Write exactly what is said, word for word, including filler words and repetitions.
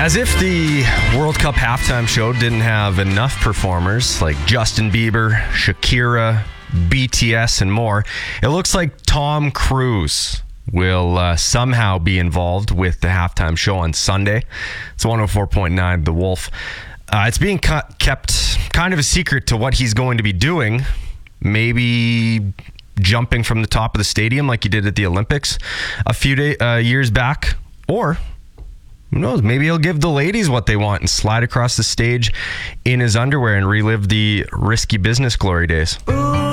As if the World Cup halftime show didn't have enough performers like Justin Bieber, Shakira, B T S, and more, it looks like Tom Cruise will uh, somehow be involved with the halftime show on Sunday. It's one oh four point nine The Wolf. Uh, it's being cu- kept kind of a secret to what he's going to be doing. Maybe jumping from the top of the stadium like he did at the Olympics a few day, uh, years back, or who knows, maybe he'll give the ladies what they want and slide across the stage in his underwear and relive the risky business glory days. Ooh.